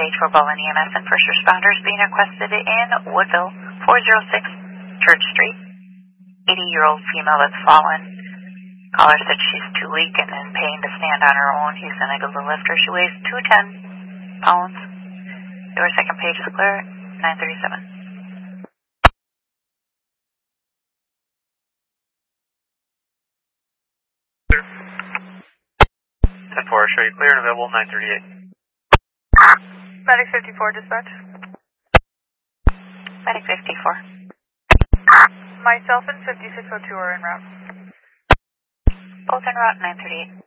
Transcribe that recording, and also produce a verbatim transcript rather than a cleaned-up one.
eight four Baldwin E M S and first responders being requested in Woodville, four oh six Church Street. eighty-year-old female that's fallen. Caller said she's too weak and in pain to stand on her own. He's unable to lift her. She weighs two hundred ten pounds. Your second page is clear, nine thirty-seven. ten four, show you clear and available, nine thirty-eight. Medic fifty-four, dispatch. Medic fifty-four. Myself and fifty-six oh two are en route. Both en route, nine thirty-eight.